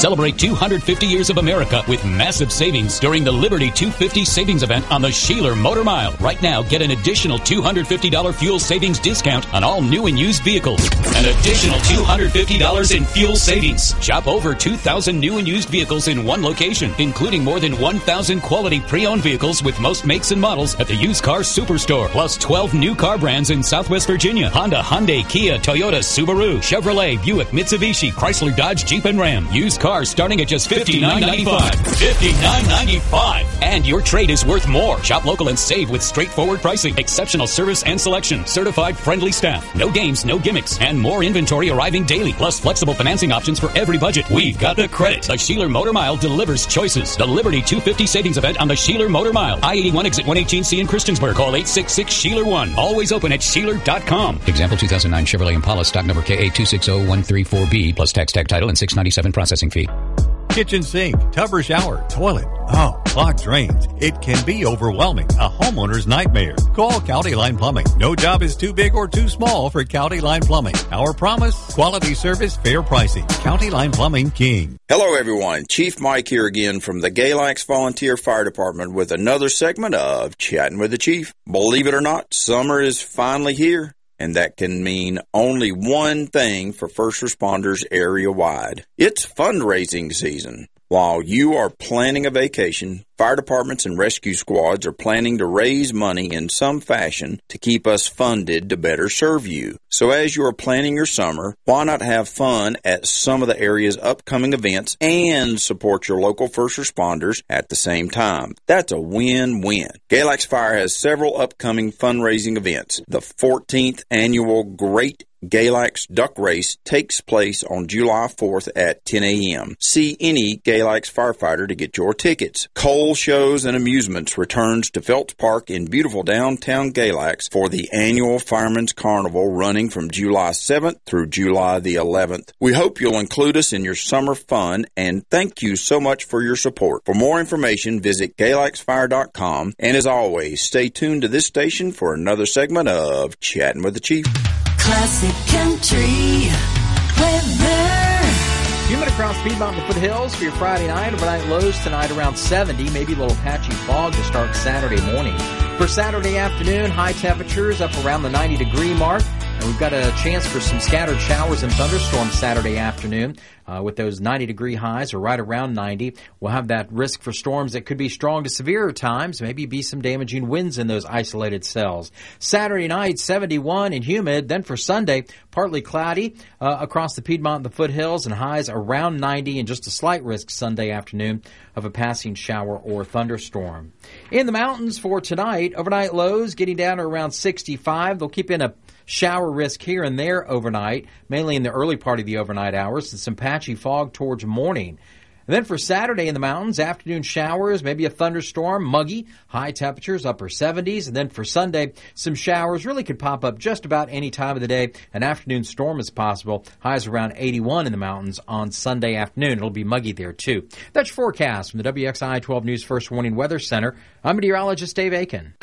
Celebrate 250 years of America with massive savings during the Liberty 250 Savings Event on the Sheeler Motor Mile. Right now, get an additional $250 fuel savings discount on all new and used vehicles. An additional $250 in fuel savings. Shop over 2,000 new and used vehicles in one location, including more than 1,000 quality pre-owned vehicles with most makes and models at the Used Car Superstore. Plus 12 new car brands in Southwest Virginia. Honda, Hyundai, Kia, Toyota, Subaru, Chevrolet, Buick, Mitsubishi, Chrysler, Dodge, Jeep, and Ram. Used cars starting at just $59.95. $59.95. And your trade is worth more. Shop local and save with straightforward pricing, exceptional service and selection, certified friendly staff, no games, no gimmicks, and more inventory arriving daily, plus flexible financing options for every budget. We've got the credit. The Sheeler Motor Mile delivers choices. The Liberty 250 Savings Event on the Sheeler Motor Mile. I-81 exit 118C in Christiansburg. Call 866-SHEELER1. Always open at Sheeler.com. Example 2009 Chevrolet Impala stock number KA260134B plus tax tag title and $697 processing fee. Kitchen sink, tub or shower, toilet. Oh, clogged drains. It can be overwhelming. A homeowner's nightmare. Call County Line Plumbing. No job is too big or too small for County Line Plumbing. Our promise, quality service, fair pricing. County Line Plumbing, King. Hello, everyone. Chief Mike here again from the Galax Volunteer Fire Department with another segment of Chatting with the Chief. Believe it or not, summer is finally here. And that can mean only one thing for first responders area-wide. It's fundraising season. While you are planning a vacation, fire departments and rescue squads are planning to raise money in some fashion to keep us funded to better serve you. So as you are planning your summer, why not have fun at some of the area's upcoming events and support your local first responders at the same time? That's a win-win. Galax Fire has several upcoming fundraising events. The 14th annual Great Galax Duck Race takes place on July 4th at 10 a.m. See any Galax firefighter to get your tickets. Coal Shows and Amusements returns to Phelps Park in beautiful downtown Galax for the annual Fireman's Carnival running from July 7th through July the 11th. We hope you'll include us in your summer fun, and thank you so much for your support. For more information, visit GalaxFire.com, and as always, stay tuned to this station for another segment of Chatting with the Chief. Classic country weather. Humid across Piedmont and the foothills for your Friday night. Overnight lows tonight around 70. Maybe a little patchy fog to start Saturday morning. For Saturday afternoon, high temperatures up around the 90-degree mark. And we've got a chance for some scattered showers and thunderstorms Saturday afternoon. With those 90-degree highs, or right around 90, we'll have that risk for storms that could be strong to severe at times, maybe be some damaging winds in those isolated cells. Saturday night, 71 and humid. Then for Sunday, partly cloudy across the Piedmont and the foothills, and highs around 90, and just a slight risk Sunday afternoon of a passing shower or thunderstorm. In the mountains for tonight, overnight lows getting down to around 65. They'll keep in a shower risk here and there overnight, mainly in the early part of the overnight hours, and some patchy fog towards morning. And then for Saturday in the mountains, afternoon showers, maybe a thunderstorm, muggy, high temperatures, upper 70s. And then for Sunday, some showers really could pop up just about any time of the day. An afternoon storm is possible. Highs around 81 in the mountains on Sunday afternoon. It'll be muggy there, too. That's your forecast from the WXI 12 News First Warning Weather Center. I'm meteorologist Dave Aiken.